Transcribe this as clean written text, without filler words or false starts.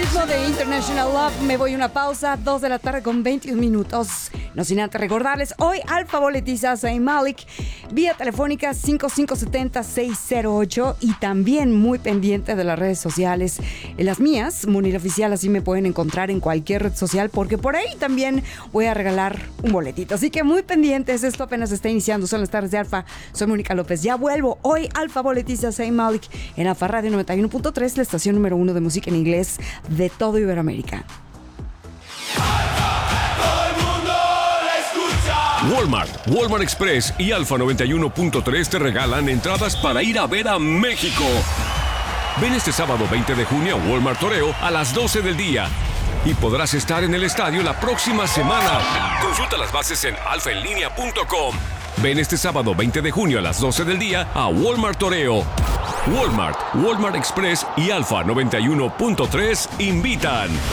ritmo de International Love me voy a una pausa, 2 de la tarde con 21 minutos. No sin antes recordarles, hoy Alfa boletiza a Zayn Malik vía telefónica 5570-608 y también muy pendiente de las redes sociales. En las mías, Munir Oficial, así me pueden encontrar en cualquier red social porque por ahí también voy a regalar un boletito. Así que muy pendientes, esto apenas está iniciando, son las tardes de Alfa. Soy Mónica López, ya vuelvo. Hoy Alfa boletiza a Zayn Malik en Alfa Radio 91.3, la estación número 1 de música en inglés de todo Iberoamérica. Walmart Express y Alfa 91.3 te regalan entradas para ir a ver a México. Ven este sábado 20 de junio a Walmart Toreo a las 12 del día y podrás estar en el estadio la próxima semana. Consulta las bases en alfaenlinea.com. Ven este sábado 20 de junio a las 12 del día a Walmart Toreo. Walmart Express y Alfa 91.3 invitan.